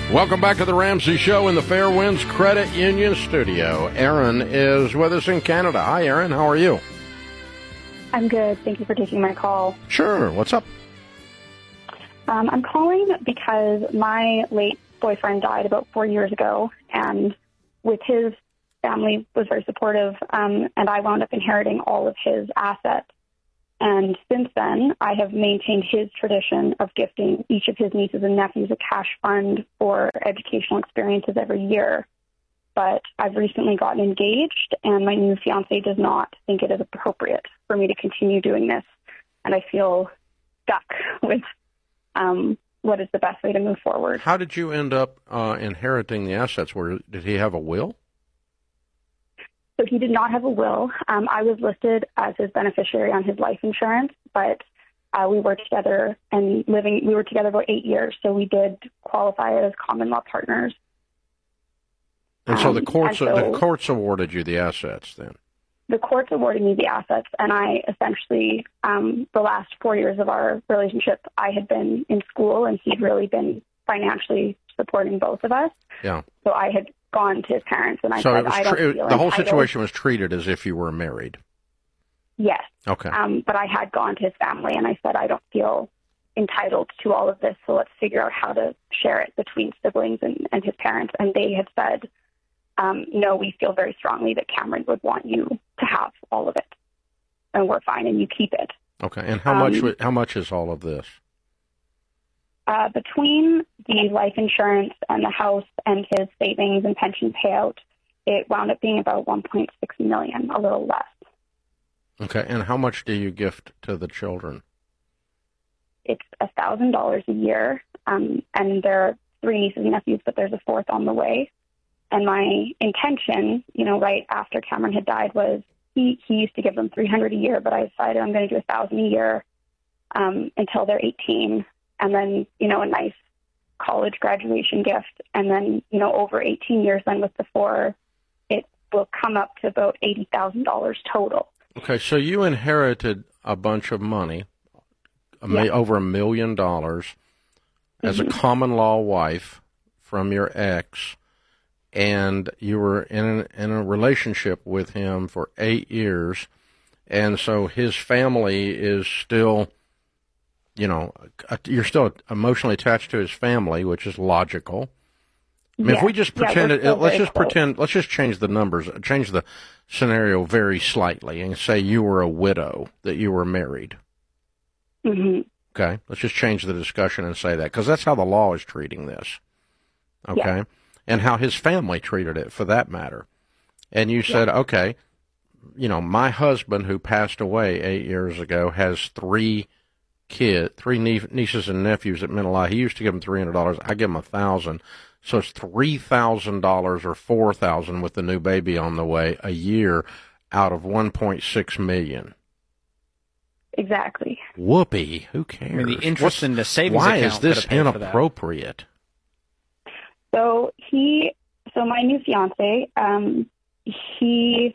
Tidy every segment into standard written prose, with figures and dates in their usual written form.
Welcome back to the Ramsey Show in the Fairwinds Credit Union studio. Aaron is with us in Canada. Hi, Aaron. How are you? I'm good. Thank you for taking my call. Sure. What's up? I'm calling because my late boyfriend died about 4 years ago, and with his family was very supportive, and I wound up inheriting all of his assets. And since then, I have maintained his tradition of gifting each of his nieces and nephews a cash fund for educational experiences every year. But I've recently gotten engaged, and my new fiance does not think it is appropriate for me to continue doing this. And I feel stuck with what is the best way to move forward. How did you end up inheriting the assets? Did he have a will? So he did not have a will. I was listed as his beneficiary on his life insurance, but we were together and we were together about 8 years, so we did qualify as common law partners. And so the courts awarded you the assets then? The courts awarded me the assets, and I essentially, the last 4 years of our relationship, I had been in school, and he'd really been financially supporting both of us. Yeah. So I had gone to his parents, and I said, I don't feel the whole entitled. situation was treated as if you were married. Yes. Okay. But I had gone to his family, and I said, I don't feel entitled to all of this, so let's figure out how to share it between siblings and his parents. And they had said, no, we feel very strongly that Cameron would want you to have all of it, and we're fine, and you keep it. Okay. And how much is all of this? Between the life insurance and the house and his savings and pension payout, it wound up being about $1.6 million, a little less. Okay. And how much do you gift to the children? It's $1,000 a year, and there are 3 nieces and nephews, but there's a 4th on the way. And my intention, right after Cameron had died, was he used to give them $300 a year, but I decided I'm going to do $1,000 a year until they're 18. And then, a nice college graduation gift. And then, over 18 years, then with the 4, it will come up to about $80,000 total. Okay, so you inherited a bunch of money, over $1 million, as a common law wife from your ex, and you were in a relationship with him for 8 years, and so his family is still... you're still emotionally attached to his family, which is logical. I mean, if we just pretend let's just change the numbers, change the scenario very slightly and say you were a widow, that you were married. Mm-hmm. Okay. Let's just change the discussion and say that, because that's how the law is treating this. Okay. Yeah. And how his family treated it, for that matter. And you said, okay, my husband, who passed away 8 years ago, has 3 nieces and nephews that meant a lot. He used to give them $300. I give them $1,000. So it's $3,000 or $4,000 with the new baby on the way a year out of $1.6 million. Exactly. Whoopee. Who cares? I mean, the interest in the savings why account. Is this inappropriate? So my new fiance, he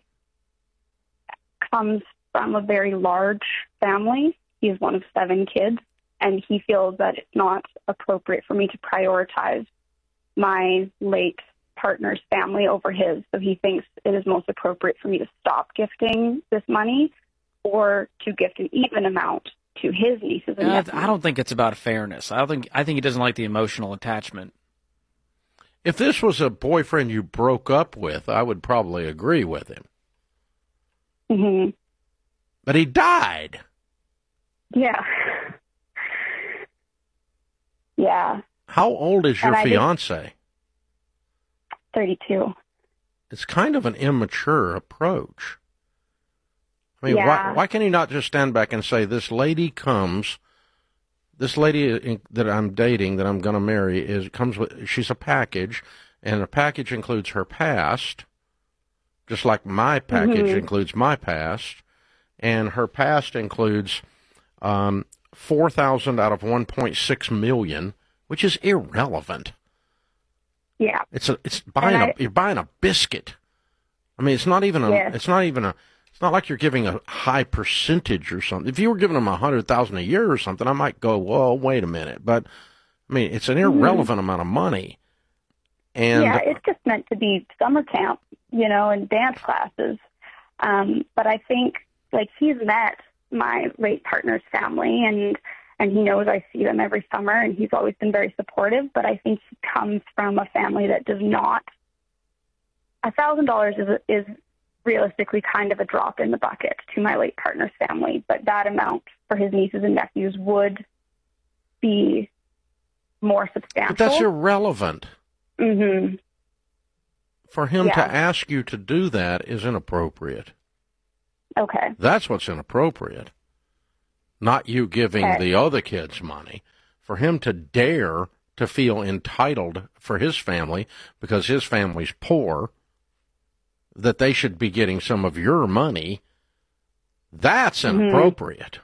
comes from a very large family. He's one of 7 kids, and he feels that it's not appropriate for me to prioritize my late partner's family over his. So he thinks it is most appropriate for me to stop gifting this money or to gift an even amount to his nieces and nephews. I don't think it's about fairness. I think he doesn't like the emotional attachment. If this was a boyfriend you broke up with, I would probably agree with him. Mm-hmm. But he died. Yeah. Yeah. How old is your fiance? 32. It's kind of an immature approach. I mean, why can you not just stand back and say, this lady that I'm dating, that I'm going to marry, she's a package, and a package includes her past, just like my package includes my past, and her past includes $4,000 out of $1.6 million, which is irrelevant. Yeah, you're buying a biscuit. I mean, it's not like you're giving a high percentage or something. If you were giving them $100,000 a year or something, I might go, well, wait a minute. But I mean, it's an irrelevant amount of money. And yeah, it's just meant to be summer camp, and dance classes. But I think, he's met my late partner's family, and he knows I see them every summer, and he's always been very supportive. But I think he comes from a family that does not. $1,000 is realistically kind of a drop in the bucket to my late partner's family, but that amount for his nieces and nephews would be more substantial. But that's irrelevant. Mm-hmm. For him to ask you to do that is inappropriate. Okay. That's what's inappropriate. Not you giving the other kids money. For him to dare to feel entitled for his family, because his family's poor, that they should be getting some of your money, that's inappropriate.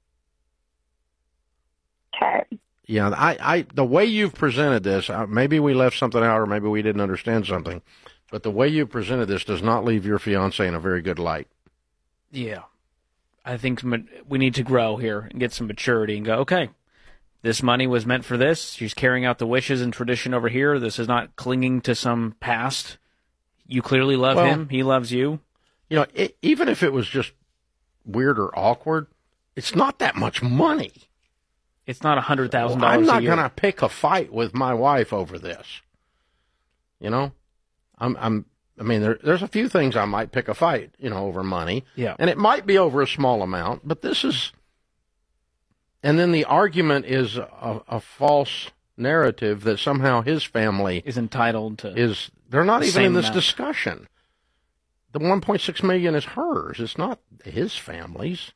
Okay. Yeah, I the way you've presented this, maybe we left something out or maybe we didn't understand something, but the way you presented this does not leave your fiancé in a very good light. Yeah. I think we need to grow here and get some maturity and go, okay, this money was meant for this. She's carrying out the wishes and tradition over here. This is not clinging to some past. You clearly love him. He loves you. Even if it was just weird or awkward, it's not that much money. It's not $100,000 a year. I'm not going to pick a fight with my wife over this. There's a few things I might pick a fight, over money. Yeah. And it might be over a small amount, but this is, and then the argument is a false narrative that somehow his family is entitled to. They're not even in this amount. discussion. The $1.6 million is hers. It's not his family's.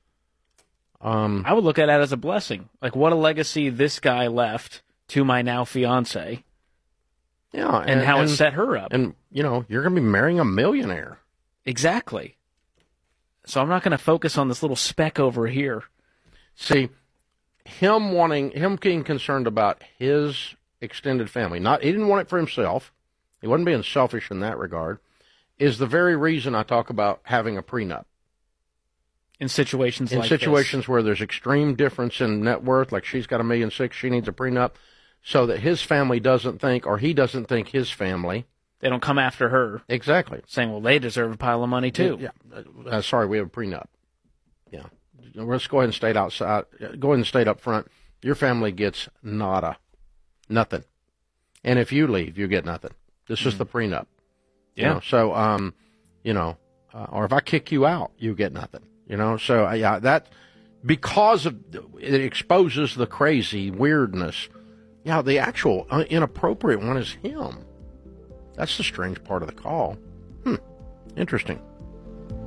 I would look at it as a blessing. What a legacy this guy left to my now fiance. Yeah, and how it set her up. And you're going to be marrying a millionaire. Exactly. So I'm not going to focus on this little speck over here. See, him being concerned about his extended family. He didn't want it for himself. He wasn't being selfish in that regard. Is the very reason I talk about having a prenup. In situations where there's extreme difference in net worth, like she's got $1.6 million, she needs a prenup, so that his family doesn't think, or he doesn't think his family. They don't come after her. Exactly. Saying, well, they deserve a pile of money too. Yeah. Sorry, we have a prenup. Yeah. Let's go ahead and state outside. Go ahead and state up front. Your family gets nada. Nothing. And if you leave, you get nothing. This is the prenup. Yeah. Or if I kick you out, you get nothing. That, because it exposes the crazy weirdness. Yeah, the actual inappropriate one is him. That's the strange part of the call. Interesting.